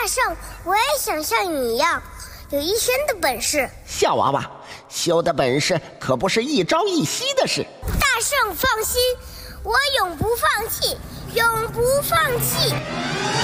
大圣，我也想像你一样有一身的本事。 小娃娃，修的本事可不是一朝一夕的事。 大圣放心，我永不放弃，永不放弃。